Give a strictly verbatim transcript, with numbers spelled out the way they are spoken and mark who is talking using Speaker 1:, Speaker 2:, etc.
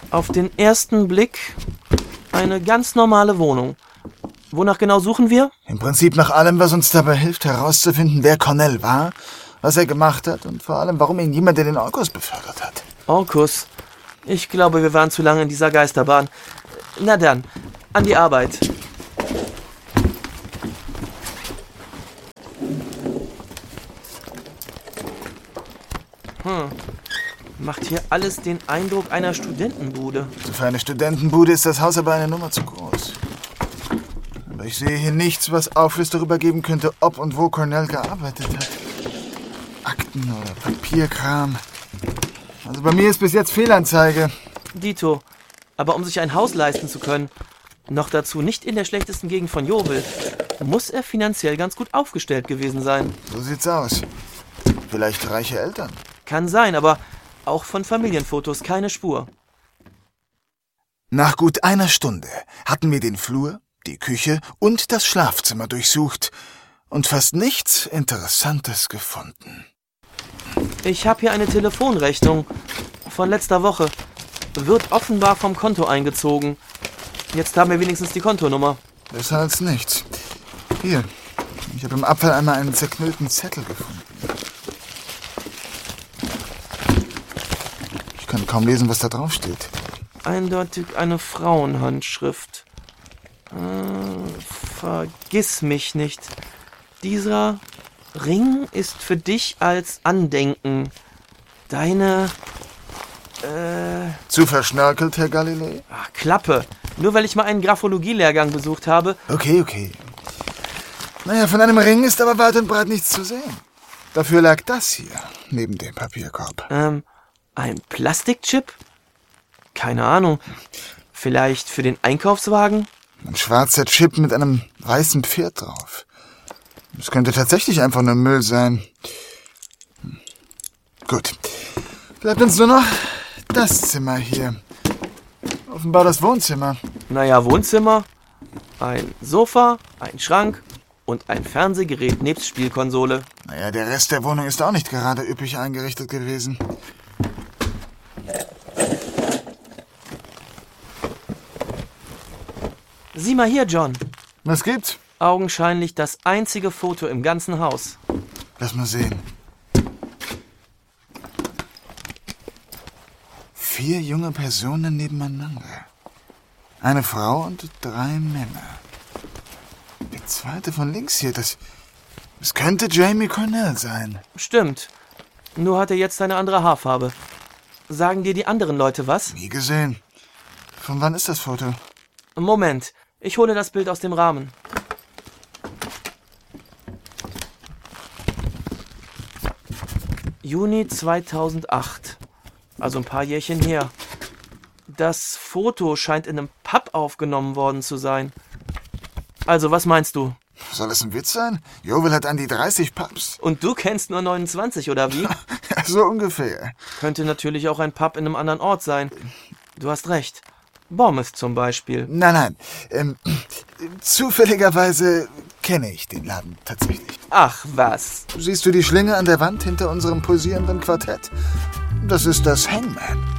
Speaker 1: Auf den ersten Blick eine ganz normale Wohnung. Wonach genau suchen wir?
Speaker 2: Im Prinzip nach allem, was uns dabei hilft, herauszufinden, wer Cornell war, was er gemacht hat und vor allem, warum ihn jemand in den Orkus befördert hat.
Speaker 1: Orkus? Ich glaube, wir waren zu lange in dieser Geisterbahn. Na dann, an die Arbeit. Hm. Macht hier alles den Eindruck einer Studentenbude.
Speaker 2: Für eine Studentenbude ist das Haus aber eine Nummer zu groß. Aber ich sehe hier nichts, was Aufschluss darüber geben könnte, ob und wo Cornell gearbeitet hat. Akten oder Papierkram. Also bei mir ist bis jetzt Fehlanzeige.
Speaker 1: Dito. Aber um sich ein Haus leisten zu können, noch dazu nicht in der schlechtesten Gegend von Yeovil, muss er finanziell ganz gut aufgestellt gewesen sein.
Speaker 2: So sieht's aus. Vielleicht reiche Eltern.
Speaker 1: Kann sein, aber auch von Familienfotos keine Spur.
Speaker 2: Nach gut einer Stunde hatten wir den Flur, die Küche und das Schlafzimmer durchsucht und fast nichts Interessantes gefunden.
Speaker 1: Ich habe hier eine Telefonrechnung von letzter Woche. Wird offenbar vom Konto eingezogen. Jetzt haben wir wenigstens die Kontonummer.
Speaker 2: Besser als nichts. Hier, ich habe im Abfall einmal einen zerknüllten Zettel gefunden. Ich kann kaum lesen, was da drauf steht.
Speaker 1: Eindeutig eine Frauenhandschrift. Äh, vergiss mich nicht. Dieser Ring ist für dich als Andenken. Deine... Äh...
Speaker 2: Zu verschnörkelt, Herr Galilei?
Speaker 1: Ach, Klappe. Nur weil ich mal einen Graphologie-Lehrgang besucht habe.
Speaker 2: Okay, okay. Naja, von einem Ring ist aber weit und breit nichts zu sehen. Dafür lag das hier, neben dem Papierkorb.
Speaker 1: Ähm... Ein Plastikchip? Keine Ahnung. Vielleicht für den Einkaufswagen?
Speaker 2: Ein schwarzer Chip mit einem weißen Pferd drauf. Das könnte tatsächlich einfach nur Müll sein. Hm. Gut. Bleibt uns nur noch das Zimmer hier. Offenbar das Wohnzimmer.
Speaker 1: Naja, Wohnzimmer, ein Sofa, ein Schrank und ein Fernsehgerät nebst Spielkonsole.
Speaker 2: Naja, der Rest der Wohnung ist auch nicht gerade üppig eingerichtet gewesen.
Speaker 1: Sieh mal hier, John.
Speaker 2: Was gibt's?
Speaker 1: Augenscheinlich das einzige Foto im ganzen Haus.
Speaker 2: Lass mal sehen. Vier junge Personen nebeneinander. Eine Frau und drei Männer. Der zweite von links hier, das, das könnte Jamie Cornell sein.
Speaker 1: Stimmt. Nur hat er jetzt eine andere Haarfarbe. Sagen dir die anderen Leute was?
Speaker 2: Nie gesehen. Von wann ist das Foto?
Speaker 1: Moment, ich hole das Bild aus dem Rahmen. Juni zweitausendacht. Also ein paar Jährchen her. Das Foto scheint in einem Pub aufgenommen worden zu sein. Also, was meinst du?
Speaker 2: Soll es ein Witz sein? Yeovil hat an die dreißig Pubs.
Speaker 1: Und du kennst nur neunundzwanzig, oder wie?
Speaker 2: Ja, so ungefähr.
Speaker 1: Könnte natürlich auch ein Pub in einem anderen Ort sein. Du hast recht. Bournemouth zum Beispiel.
Speaker 2: Nein, nein. Ähm, zufälligerweise kenne ich den Laden tatsächlich.
Speaker 1: Ach, was?
Speaker 2: Siehst du die Schlinge an der Wand hinter unserem posierenden Quartett? Das ist das Hangman.